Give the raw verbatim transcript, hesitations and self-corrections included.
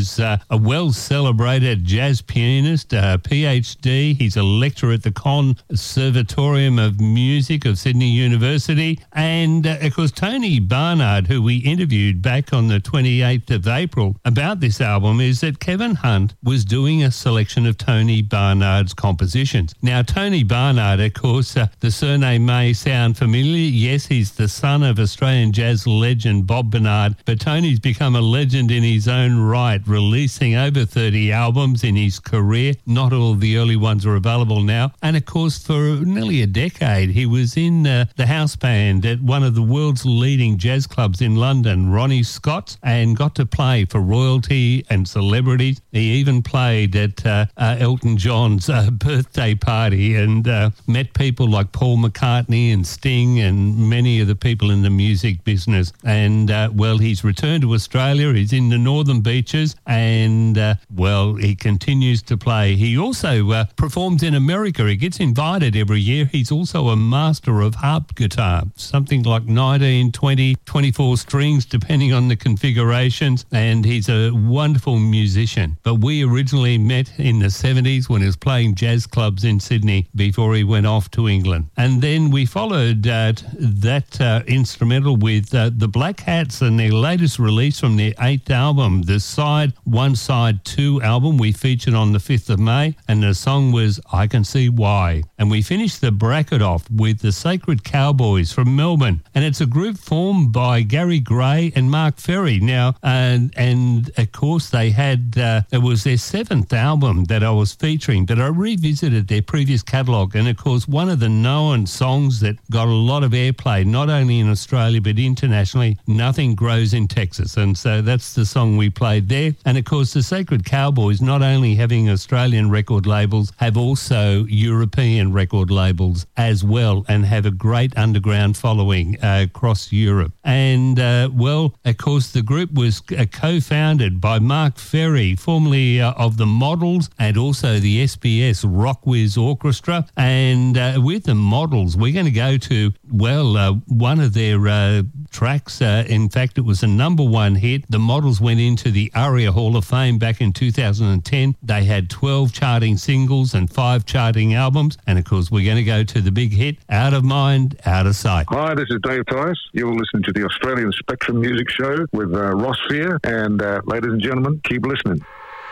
was uh, a well-celebrated jazz pianist, a P H D. He's a lecturer at the Conservatorium of Music of Sydney University. And, uh, of course, Tony Barnard, who we interviewed back on the twenty-eighth of April about this album, is that Kevin Hunt was doing a selection of Tony Barnard's compositions. Now, Tony Barnard, of course, uh, the surname may sound familiar. Yes, he's the son of Australian jazz legend Bob Barnard, but Tony's become a legend in his own right, releasing over thirty albums in his career. Not all of the early ones are available now. And, of course, for nearly a decade, he was in uh, the house band at one of the world's leading jazz clubs in London, Ronnie Scott's, and got to play for royalty and celebrities. He even played at uh, uh, Elton John's uh, birthday party and uh, met people like Paul McCartney and Sting and many of the people in the music business. And, uh, well, he's returned to Australia. He's in the Northern Beaches and, uh, well, he continues to play. He also uh, performs in America. He gets invited every year. He's also a master of harp guitar, something like nineteen, twenty, twenty-four strings, depending on the configurations. And he's a wonderful musician. But we originally met in the seventies when he was playing jazz clubs in Sydney before he went off to England. And then we followed uh, that uh, instrumental with uh, the Black Hats and their latest release from their eighth album, the Side One, Side Two album we featured on the fifth of May. And the song was I Can See Why. And we finished the bracket off with the Sacred Cowboys from Melbourne. And it's a group formed by Gary Gray and Mark Ferry. Now, and, and of course, they had, uh, it was their seventh album that I was featuring, but I revisited their previous catalogue. And of course, one of the known songs that got a lot of airplay, not only in Australia, but internationally, Nothing Grows in Texas. And so that's the song we played there. And of course, the Sacred Cowboys, not only having Australian record labels, have also European record labels as well and have a great underground following uh, across Europe. And, uh, well, of course, the group was uh, co-founded by Mark Ferry, formerly uh, of the Models and also the S B S Rock Whiz Orchestra. And uh, with the Models, we're going to go to, well, uh, one of their uh, tracks. Uh, in fact, it was a number one hit. The Models went into the ARIA Hall of Fame back in two thousand ten. They had twelve charting singles and five charting albums. And, of course, we're going to go to the big hit, Out of Mind, Out of Sight. Hi, this is Dave Tice. You're listening to the Australian Spectrum Music Show with uh, Ross Fear. And, uh, ladies and gentlemen, keep listening.